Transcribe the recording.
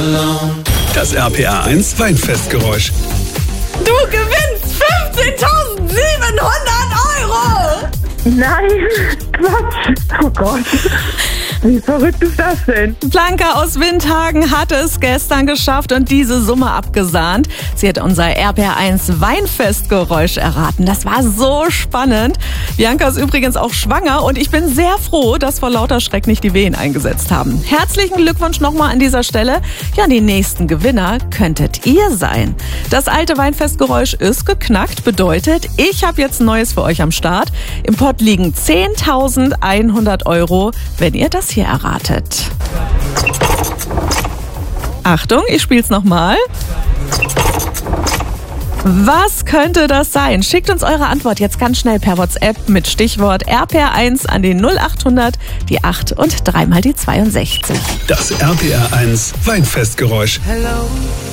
Das RPR1 Weinfestgeräusch. Du gewinnst 15.700 Euro! Nein, Quatsch. Oh Gott. Wie verrückt ist das denn? Blanca aus Windhagen hatte es gestern geschafft und diese Summe abgesahnt. Sie hat unser RPR1 Weinfestgeräusch erraten. Das war so spannend. Bianca ist übrigens auch schwanger und ich bin sehr froh, dass vor lauter Schreck nicht die Wehen eingesetzt haben. Herzlichen Glückwunsch nochmal an dieser Stelle. Ja, die nächsten Gewinner könntet ihr sein. Das alte Weinfestgeräusch ist geknackt, bedeutet, ich habe jetzt Neues für euch am Start. Im Pott liegen 10.100 Euro, wenn ihr das hier erratet. Achtung, ich spiel's nochmal. Was könnte das sein? Schickt uns eure Antwort jetzt ganz schnell per WhatsApp mit Stichwort RPR1 an den 0800, die 8 und 3 mal die 62. Das RPR1 Weinfestgeräusch. Hello.